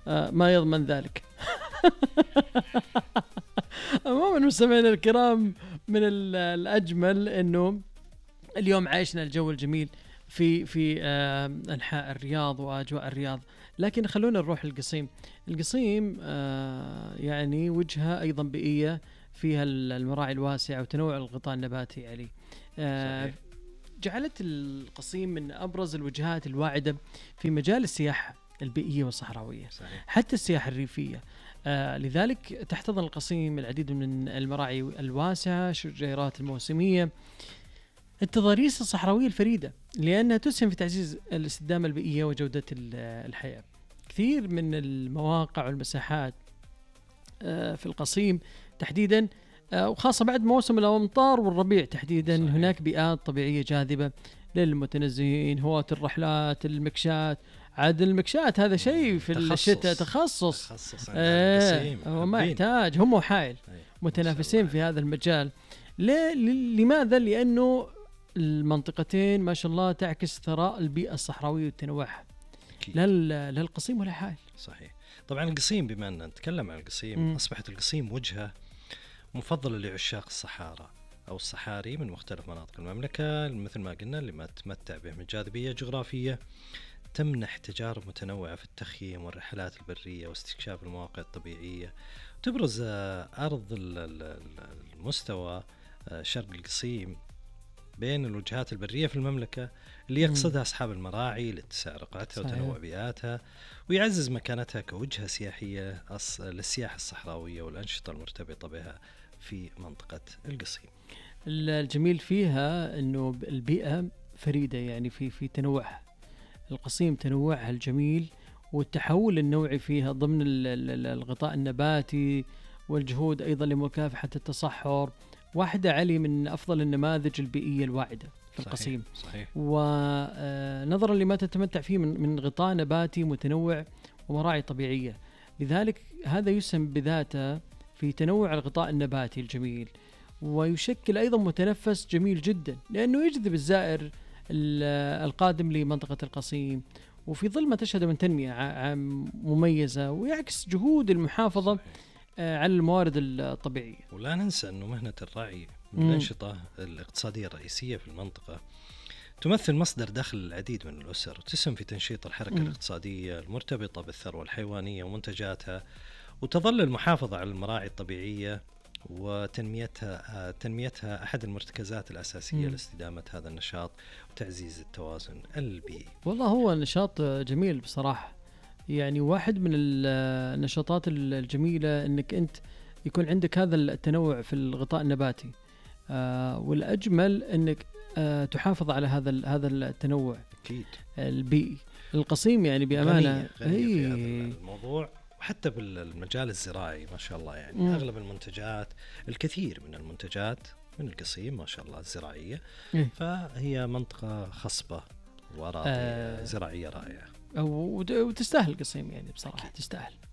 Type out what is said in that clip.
ما يضمن ذلك. عموما مستمعينا الكرام، من الأجمل أنه اليوم عايشنا الجو الجميل في أنحاء الرياض وأجواء الرياض، لكن خلونا نروح القصيم. القصيم يعني وجهة أيضا بيئية فيها المراعي الواسعة وتنوع الغطاء النباتي عليه. جعلت القصيم من أبرز الوجهات الواعدة في مجال السياحة البيئية والصحراوية. صحيح. حتى السياحة الريفية. لذلك تحتضن القصيم العديد من المراعي الواسعة، الشجيرات الموسمية، التضاريس الصحراوية الفريدة، لأنها تسهم في تعزيز الاستدامة البيئية وجودة الحياة. كثير من المواقع والمساحات في القصيم تحديدا، وخاصة بعد موسم الأمطار والربيع تحديدا. صحيح. هناك بيئات طبيعية جاذبة للمتنزهين، هواة الرحلات، المكشات. عاد المكشات هذا شيء في الشتاء تخصص هو ما يحتاج، هم وحائل متنافسين في هذا المجال. لماذا؟ لأنه المنطقتين ما شاء الله تعكس ثراء البيئة الصحراوية وتنوعها، لا القصيم ولا حائل. صحيح. طبعا القصيم، بما أن نتكلم عن القصيم، أصبحت القصيم وجهة مفضلة لعشاق الصحارى أو الصحاري من مختلف مناطق المملكة، مثل ما قلنا، لما تمتع به من جاذبية جغرافية تمنح تجارب متنوعة في التخييم والرحلات البرية واستكشاف المواقع الطبيعية. تبرز أرض المستوى شرق القصيم بين الوجهات البرية في المملكة اللي يقصدها أصحاب المراعي لاتساع رقعتها وتنوع بيئاتها، ويعزز مكانتها كوجهة سياحية للسياحة الصحراوية والأنشطة المرتبطة بها في منطقة القصيم. الجميل فيها أنه البيئة فريدة، يعني في تنوعها. القصيم تنوعها الجميل والتحول النوعي فيها ضمن الغطاء النباتي والجهود أيضا لمكافحة التصحر، واحدة علي من أفضل النماذج البيئية الواعدة في القصيم. صحيح. ونظرا لما تتمتع فيه من غطاء نباتي متنوع ومراعي طبيعية، لذلك هذا يسهم بذاته في تنوع الغطاء النباتي الجميل، ويشكل أيضا متنفس جميل جدا لأنه يجذب الزائر القادم لمنطقة القصيم، وفي ظل ما تشهد من تنمية مميزة، ويعكس جهود المحافظة على الموارد الطبيعية. ولا ننسى أنه مهنة الراعي من الأنشطة الاقتصادية الرئيسية في المنطقة، تمثل مصدر دخل العديد من الأسر، وتسهم في تنشيط الحركة الاقتصادية المرتبطة بالثروة الحيوانية ومنتجاتها، وتظل المحافظة على المراعي الطبيعية وتنميتها أحد المرتكزات الأساسية لاستدامة هذا النشاط وتعزيز التوازن البيئي. والله هو نشاط جميل بصراحة، يعني واحد من النشاطات الجميلة أنك أنت يكون عندك هذا التنوع في الغطاء النباتي، والأجمل أنك تحافظ على هذا التنوع أكيد البيئي. القصيم يعني بأمانة غنية في هذا الموضوع، وحتى بالمجال الزراعي ما شاء الله، يعني أغلب المنتجات، الكثير من المنتجات من القصيم ما شاء الله الزراعية، فهي منطقة خصبة وأراضي زراعية رائعة، وتستاهل القصيم يعني بصراحة. تستاهل.